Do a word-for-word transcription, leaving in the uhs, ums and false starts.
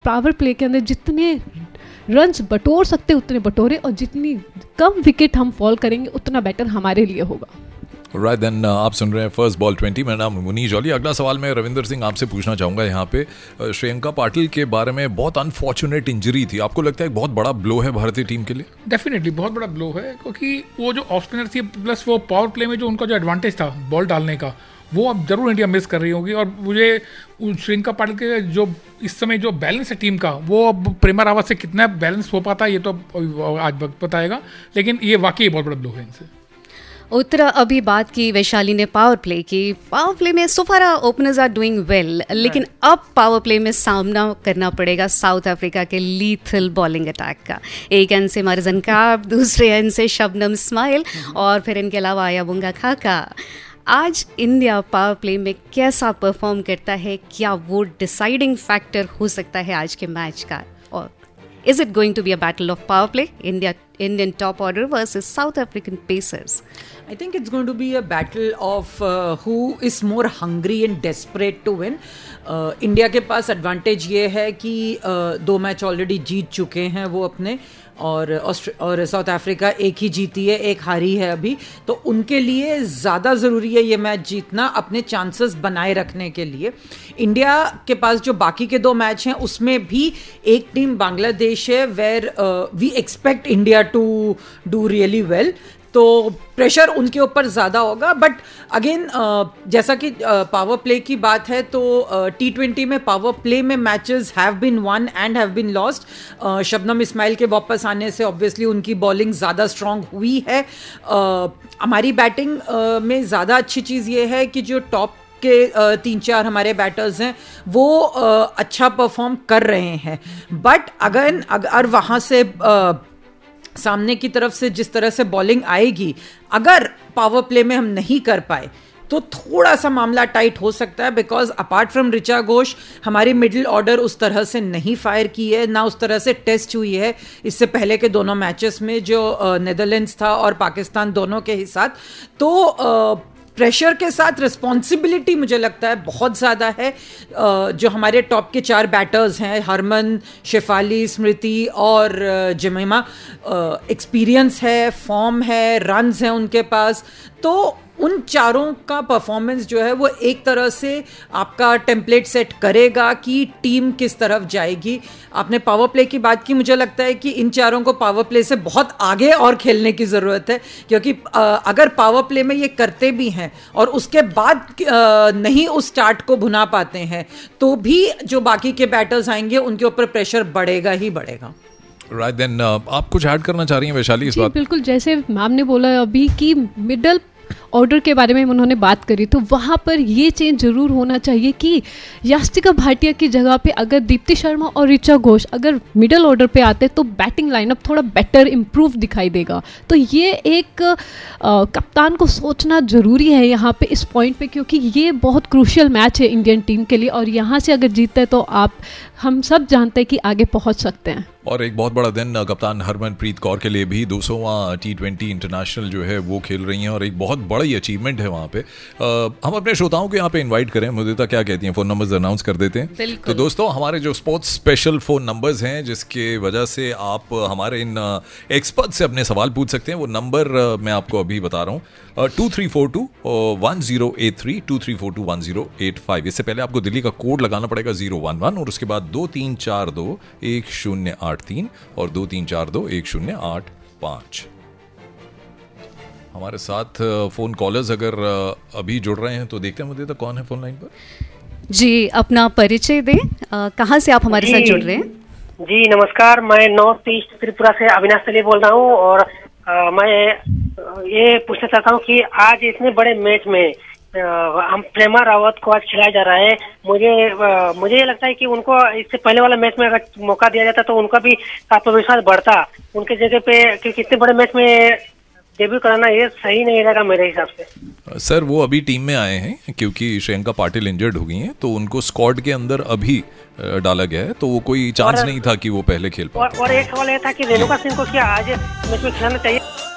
Power play के अंदर जितने रन्स बटोर सकते उतने बटोरे, और जितनी कम विकेट हम फॉल करेंगे उतना बेटर हमारे लिए होगा। राइट देन, आप सुन रहे हैं फर्स्ट बॉल ट्वेंटी। मेरा नाम मुनीश जॉली। अगला सवाल मैं रविंदर सिंह आपसे पूछना चाहूँगा यहाँ पे श्रेयंका पाटिल के बारे में। बहुत अनफॉर्चुनेट इंजरी थी, आपको लगता है एक बहुत बड़ा ब्लो है भारतीय टीम के लिए? डेफिनेटली बहुत बड़ा ब्लो है, क्योंकि वो जो ऑफ स्पिनर थी प्लस वो पावर प्ले में जो उनका जो एडवांटेज था बॉल डालने का, वो अब जरूर इंडिया मिस कर रही होगी। और मुझे श्रेयंका पाटिल के जो इस समय जो बैलेंस है टीम का, वो अब प्रेमा रावत से कितना बैलेंस हो पाता है ये तो आज वक्त बताएगा, लेकिन ये वाकई बहुत बड़ा ब्लो है इनसे। उत्तरा, अभी बात की वैशाली ने पावर प्ले की। पावर प्ले में सोफारा ओपनर्स आर डूइंग वेल, लेकिन अब पावर प्ले में सामना करना पड़ेगा साउथ अफ्रीका के लीथल बॉलिंग अटैक का। एक एंड से मार्जन काब, दूसरे एंड से शबनम इस्माइल, और फिर इनके अलावा आयाबुंगा खाका। आज इंडिया पावर प्ले में कैसा परफॉर्म करता है, क्या वो डिसाइडिंग फैक्टर हो सकता है आज के मैच का? और is it going to be a battle of power play, India Indian top order versus South African pacers? I think it's going to be a battle of uh, who is more hungry and desperate to win. uh, India के पास advantage ये है कि uh, दो match already जीत चुके हैं वो अपने, और और साउथ अफ्रीका एक ही जीती है, एक हारी है अभी, तो उनके लिए ज़्यादा ज़रूरी है ये मैच जीतना अपने चांसेस बनाए रखने के लिए। इंडिया के पास जो बाकी के दो मैच हैं उसमें भी एक टीम बांग्लादेश है where we expect India to do really well, तो प्रेशर उनके ऊपर ज़्यादा होगा। बट अगेन जैसा कि पावर uh, प्ले की बात है, तो टी ट्वेंटी में पावर प्ले में matches have been one and have been lost. Shabnam Ismail के वापस आने से ऑब्वियसली उनकी बॉलिंग ज़्यादा स्ट्रांग हुई है। uh, हमारी बैटिंग uh, में ज़्यादा अच्छी चीज़ ये है कि जो टॉप के uh, तीन चार हमारे बैटर्स हैं वो uh, अच्छा परफॉर्म कर रहे हैं। बट अगर अगर वहाँ से uh, सामने की तरफ से जिस तरह से बॉलिंग आएगी, अगर पावर प्ले में हम नहीं कर पाए तो थोड़ा सा मामला टाइट हो सकता है, because apart from Richa Ghosh हमारी मिडिल ऑर्डर उस तरह से नहीं फायर की है, ना उस तरह से टेस्ट हुई है इससे पहले के दोनों मैचेस में जो नेदरलैंड्स था और पाकिस्तान दोनों के ही साथ। तो uh, प्रेशर के साथ रिस्पॉन्सिबिलिटी मुझे लगता है बहुत ज़्यादा है। जो हमारे टॉप के चार बैटर्स हैं, हरमन, शेफाली, स्मृति और जमीमा, एक्सपीरियंस है, फॉर्म है, रन्स हैं उनके पास, तो उन चारों का परफॉर्मेंस जो है वो एक तरह से आपका टेम्पलेट सेट करेगा कि टीम किस तरफ जाएगी। आपने पावर प्ले की बात की, मुझे लगता है कि इन चारों को पावर प्ले से बहुत आगे और खेलने की ज़रूरत है, क्योंकि अगर पावर प्ले में ये करते भी हैं और उसके बाद नहीं उस स्टार्ट को भुना पाते हैं, तो भी जो बाकी के बैटर्स आएंगे उनके ऊपर प्रेशर बढ़ेगा ही बढ़ेगा। राइट देन, आप कुछ ऐड करना चाह रही हैं वैशाली इस बात? बिल्कुल, जैसे मैम ने बोला अभी कि मिडल ऑर्डर के बारे में उन्होंने बात करी, तो वहाँ पर ये चेंज जरूर होना चाहिए कि यास्तिका भाटिया की जगह पे अगर दीप्ति शर्मा और ऋचा घोष अगर मिडल ऑर्डर पे आते तो बैटिंग लाइनअप थोड़ा बेटर इम्प्रूव दिखाई देगा। तो ये एक आ, कप्तान को सोचना ज़रूरी है यहाँ पे इस पॉइंट पे, क्योंकि ये बहुत क्रूशियल मैच है इंडियन टीम के लिए, और यहाँ से अगर जीतते हैं तो आप हम सब जानते हैं कि आगे पहुँच सकते हैं। और एक बहुत बड़ा दिन कप्तान हरमनप्रीत कौर के लिए भी, दो सौवां टी ट्वेंटी इंटरनेशनल जो है वो खेल रही हैं, और एक बहुत बड़ी अचीवमेंट है वहाँ पे। आ, हम अपने श्रोताओं को यहाँ पे इनवाइट करें, मुदिता क्या कहती हैं, फ़ोन नंबर्स अनाउंस कर देते हैं। तो दोस्तों, हमारे जो स्पोर्ट्स स्पेशल फ़ोन नंबर्स हैं जिसके वजह से आप हमारे इन एक्सपर्ट से अपने सवाल पूछ सकते हैं, वो नंबर मैं आपको अभी बता रहा हूँ, to three four to one zero eight three to three four to one zero eight five. इससे पहले आपको दिल्ली का कोड लगाना पड़ेगा जीरो वन वन, और उसके बाद दो तीन चार दो एक शून्य आठ तीन और दो तीन चार दो एक शून्य आठ पाँच। हमारे साथ फोन कॉलर्स अगर अभी जुड़ रहे हैं तो देखते हैं मुझे तो कौन है फोन लाइन पर। जी, अपना परिचय दें, कहाँ से आप हमारे साथ जुड़ रहे हैं? जी नमस्कार, मैं नॉर्थ ईस्ट त्रिपुरा से अविनाश तले बोल रहा हूँ, और आ, मैं ये पूछना चाहता हूँ कि आज इतने बड़े मैच में हम प्रेमा रावत को आज खिलाया जा रहा है। मुझे आ, मुझे ये लगता है कि उनको इससे पहले वाला मैच में अगर मौका दिया जाता तो उनका भी आत्मविश्वास बढ़ता उनके जगह पे, क्योंकि इतने बड़े मैच में डेब्यू कराना ये सही नहीं रहेगा मेरे हिसाब से। सर, वो अभी टीम में आए हैं क्योंकि श्रेयंका पाटिल इंजर्ड हो गई हैं, तो उनको स्क्वाड के अंदर अभी डाला गया है, तो वो कोई चांस नहीं था कि वो पहले खेल पाते। और, और एक सवाल ये था कि रेणुका सिंह को क्या आज मैच में खिलाना चाहिए?